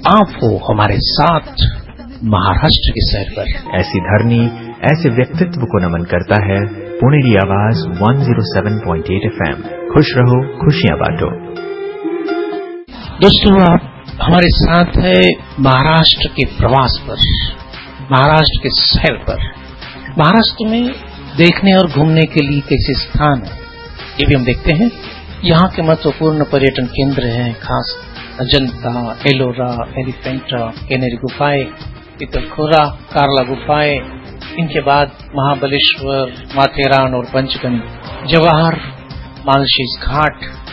आप हो हमारे साथ महाराष्ट्र की सैर पर। ऐसी धरनी, ऐसे व्यक्तित्व को नमन करता है पुणेरी आवाज 107.8 FM। खुश रहो, खुशियां बांटो। दोस्तों, आप हमारे साथ है महाराष्ट्र के प्रवास पर, महाराष्ट्र के सैर पर। महाराष्ट्र में देखने और घूमने के लिए कैसे स्थान है, ये भी हम देखते हैं। यहाँ के महत्वपूर्ण पर्यटन केंद्र हैं, खास अजंता, एलोरा, एलिफेंटा, कैनेरी गुफाएं, पितलखोरा, कार्ला गुफाएं, इनके बाद महाबलेश्वर, माथेरान और पंचगनी, जवाहर, मालशेज घाट,